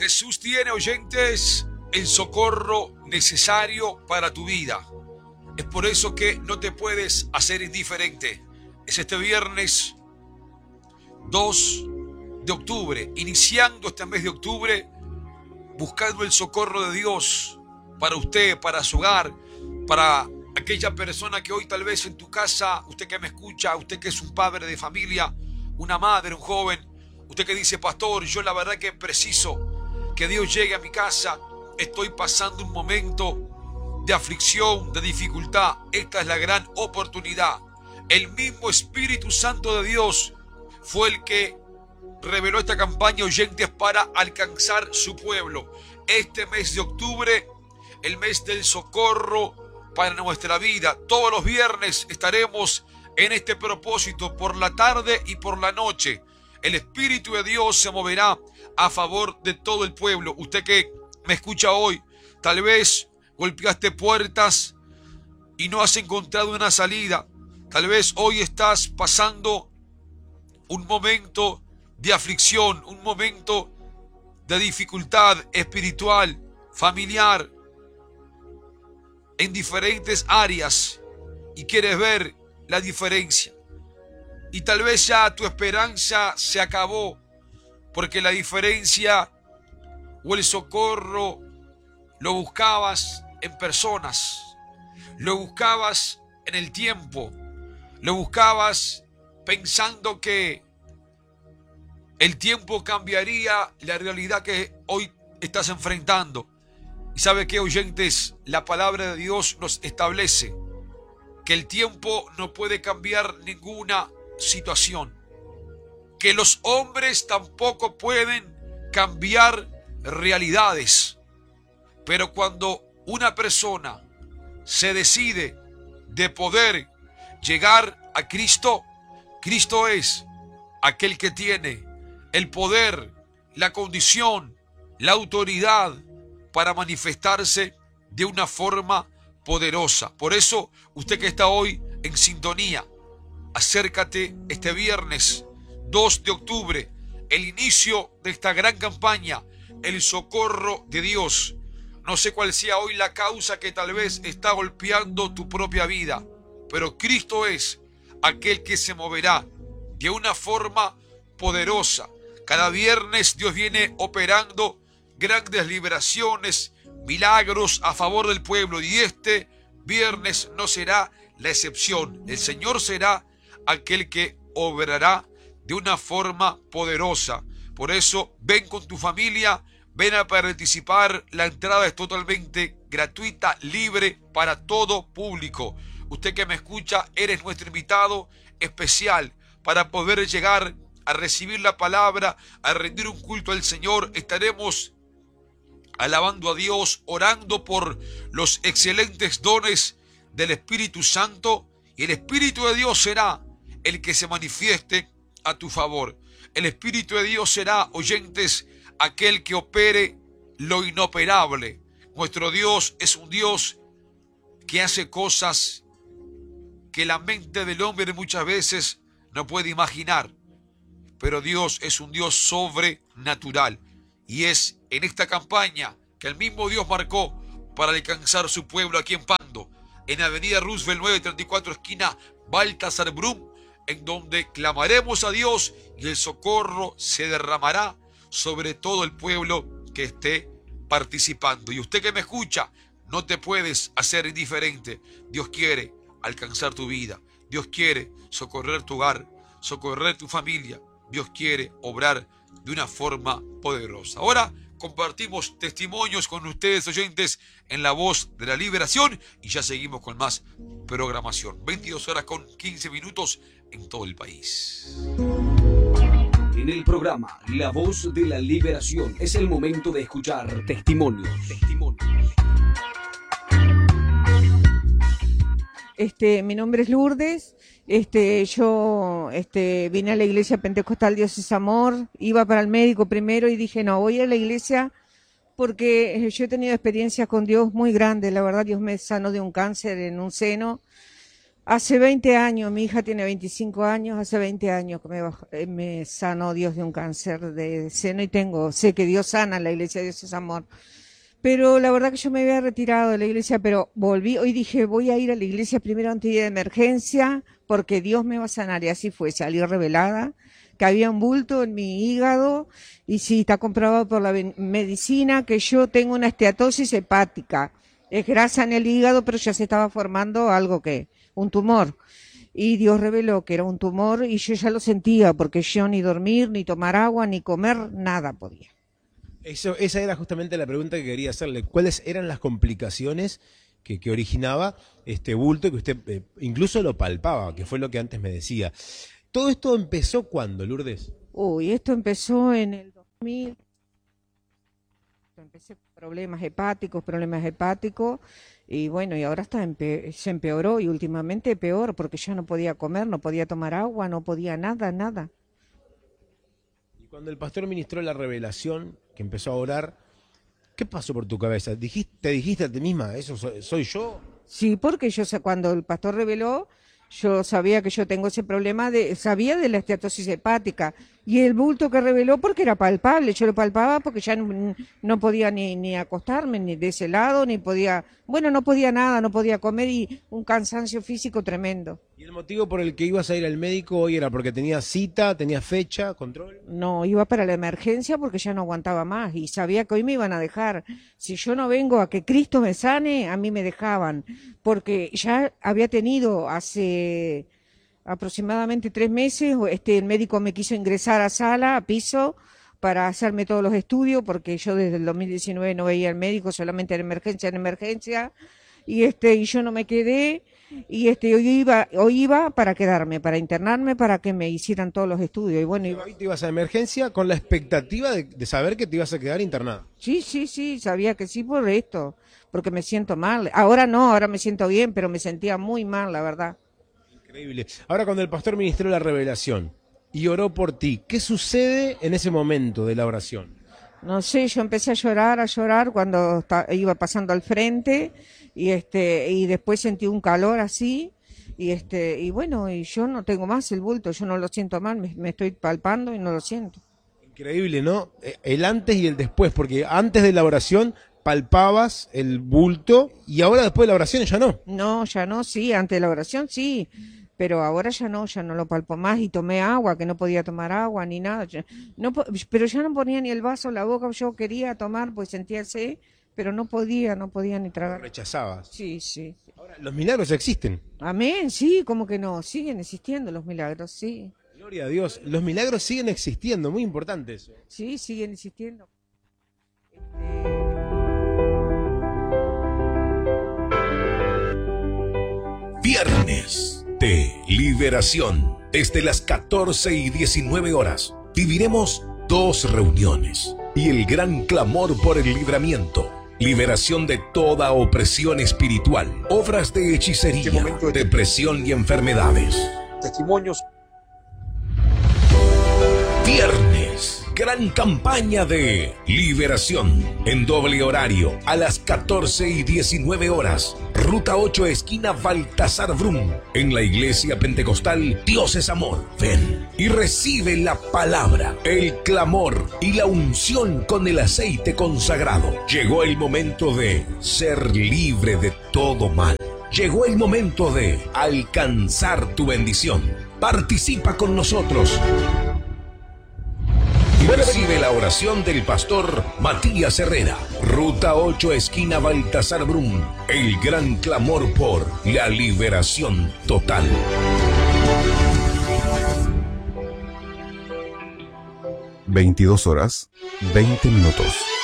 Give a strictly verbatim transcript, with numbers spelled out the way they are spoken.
Jesús tiene, oyentes, el socorro necesario para tu vida. Es por eso que no te puedes hacer indiferente. Es este viernes dos de octubre, iniciando este mes de octubre, buscando el socorro de Dios para usted, para su hogar, para aquella persona que hoy tal vez en tu casa, usted que me escucha, usted que es un padre de familia, una madre, un joven, usted que dice, pastor, yo la verdad que preciso que Dios llegue a mi casa, estoy pasando un momento de aflicción, de dificultad. Esta es la gran oportunidad. El mismo Espíritu Santo de Dios fue el que reveló esta campaña, oyentes, para alcanzar su pueblo. Este mes de octubre, el mes del socorro para nuestra vida. Todos los viernes estaremos en este propósito, por la tarde y por la noche. El Espíritu de Dios se moverá a favor de todo el pueblo. Usted que me escucha hoy, tal vez golpeaste puertas y no has encontrado una salida. Tal vez hoy estás pasando un momento de aflicción, un momento de dificultad espiritual, familiar, en diferentes áreas, y quieres ver la diferencia. Y tal vez ya tu esperanza se acabó, porque la diferencia o el socorro lo buscabas en personas, lo buscabas en el tiempo, lo buscabas pensando que el tiempo cambiaría la realidad que hoy estás enfrentando. Y sabe que, oyentes, la palabra de Dios nos establece que el tiempo no puede cambiar ninguna situación, que los hombres tampoco pueden cambiar realidades, pero cuando una persona se decide de poder llegar a Cristo, Cristo es aquel que tiene el poder, la condición, la autoridad para manifestarse de una forma poderosa. Por eso, usted que está hoy en sintonía, acércate este viernes dos de octubre, el inicio de esta gran campaña, el socorro de Dios. No sé cuál sea hoy la causa que tal vez está golpeando tu propia vida, pero Cristo es aquel que se moverá de una forma poderosa. Cada viernes Dios viene operando grandes liberaciones, milagros a favor del pueblo, y este viernes no será la excepción. El Señor será aquel que obrará de una forma poderosa. Por eso, ven con tu familia, ven a participar. La entrada es totalmente gratuita, libre para todo público. Usted que me escucha, eres nuestro invitado especial para poder llegar a recibir la palabra, a rendir un culto al Señor. Estaremos alabando a Dios, orando por los excelentes dones del Espíritu Santo, y el Espíritu de Dios será el que se manifieste a tu favor. El Espíritu de Dios será, oyentes, aquel que opere lo inoperable. Nuestro Dios es un Dios que hace cosas que la mente del hombre muchas veces no puede imaginar. Pero Dios es un Dios sobrenatural. Y es en esta campaña que el mismo Dios marcó para alcanzar su pueblo aquí en Pando, en Avenida Roosevelt nueve treinta y cuatro, esquina Baltasar Brum, en donde clamaremos a Dios y el socorro se derramará sobre todo el pueblo que esté participando. Y usted que me escucha, no te puedes hacer indiferente. Dios quiere alcanzar tu vida. Dios quiere socorrer tu hogar, socorrer tu familia. Dios quiere obrar de una forma poderosa. Ahora compartimos testimonios con ustedes, oyentes, en La Voz de la Liberación, y ya seguimos con más programación. veintidós horas con quince minutos en todo el país. En el programa La Voz de la Liberación es el momento de escuchar testimonios. Testimonios. Este, mi nombre es Lourdes. Este, yo este, vine a la iglesia Pentecostal Dios es Amor, iba para el médico primero y dije, no, voy a la iglesia porque yo he tenido experiencias con Dios muy grandes. La verdad, Dios me sanó de un cáncer en un seno, Hace veinte años, mi hija tiene veinticinco años, hace veinte años que me, baj- eh, me sanó Dios de un cáncer de seno y tengo, sé que Dios sana, la iglesia de Dios es amor. Pero la verdad que yo me había retirado de la iglesia, pero volví, hoy dije, voy a ir a la iglesia primero antes de ir de emergencia, porque Dios me va a sanar, y así fue, salí revelada, que había un bulto en mi hígado, y sí, está comprobado por la ven- medicina que yo tengo una esteatosis hepática, es grasa en el hígado, pero ya se estaba formando algo que, un tumor. Y Dios reveló que era un tumor y yo ya lo sentía, porque yo ni dormir, ni tomar agua, ni comer, nada podía. Eso, esa era justamente la pregunta que quería hacerle. ¿Cuáles eran las complicaciones que, que originaba este bulto que usted eh, incluso lo palpaba, que fue lo que antes me decía? ¿Todo esto empezó cuándo, Lourdes? Uy, esto empezó en el dos mil. Empecé con problemas hepáticos, problemas hepáticos, y bueno, y ahora está empe- se empeoró, y últimamente peor, porque ya no podía comer, no podía tomar agua, no podía nada, nada. Y cuando el pastor ministró la revelación, que empezó a orar, ¿qué pasó por tu cabeza? ¿Dijiste, ¿Te dijiste a ti misma, eso soy, soy yo? Sí, porque yo sa- cuando el pastor reveló, yo sabía que yo tengo ese problema de, sabía de la esteatosis hepática, y el bulto que reveló porque era palpable, yo lo palpaba porque ya no, no podía ni, ni acostarme ni de ese lado, ni podía, bueno, no podía nada, no podía comer, y un cansancio físico tremendo. ¿Y el motivo por el que ibas a ir al médico hoy era porque tenías cita, tenías fecha, control? No, iba para la emergencia porque ya no aguantaba más y sabía que hoy me iban a dejar. Si yo no vengo a que Cristo me sane, a mí me dejaban, porque ya había tenido hace aproximadamente tres meses, este, el médico me quiso ingresar a sala, a piso, para hacerme todos los estudios, porque yo desde el dos mil diecinueve no veía al médico, solamente en emergencia, en emergencia, y este, y yo no me quedé. Y este, hoy iba, hoy iba para quedarme, para internarme, para que me hicieran todos los estudios. Y bueno, iba- Hoy te ibas a emergencia con la expectativa de, de saber que te ibas a quedar internada. sí, sí, sí, sabía que sí por esto, porque me siento mal. Ahora no, ahora me siento bien, pero me sentía muy mal, la verdad. Increíble. Ahora, cuando el pastor ministró la revelación y oró por ti, ¿qué sucede en ese momento de la oración? No sé, yo empecé a llorar, a llorar cuando esta- iba pasando al frente, y este, y después sentí un calor así, y este, y bueno, y yo no tengo más el bulto, yo no lo siento más, me, me estoy palpando y no lo siento. Increíble, ¿no? Eh, El antes y el después, porque antes de la oración palpabas el bulto y ahora después de la oración ya no. No, ya no, sí, antes de la oración sí, pero ahora ya no, ya no lo palpo más, y tomé agua, que no podía tomar agua ni nada, ya- no, po- pero ya no ponía ni el vaso en la boca, yo quería tomar, pues sentía sed, pero no podía, no podía ni tragar. Rechazabas. Sí, sí. Ahora, los milagros existen. Amén, sí, como que no, siguen existiendo los milagros, sí, Gloria a Dios. Los milagros siguen existiendo, muy importante eso. sí, siguen existiendo. Viernes de liberación. Desde las catorce y diecinueve horas viviremos dos reuniones y el gran clamor por el libramiento. Liberación de toda opresión espiritual, obras de hechicería, depresión y enfermedades. Testimonios. Viernes, gran campaña de liberación en doble horario a las catorce y diecinueve horas. Ruta ocho, esquina Baltasar Brum, en la iglesia pentecostal Dios es Amor. Ven y recibe la palabra, el clamor y la unción con el aceite consagrado. Llegó el momento de ser libre de todo mal. Llegó el momento de alcanzar tu bendición. Participa con nosotros. Y recibe la oración del pastor Matías Herrera. Ruta ocho, esquina Baltasar Brum. El gran clamor por la liberación total. veintidós horas, veinte minutos.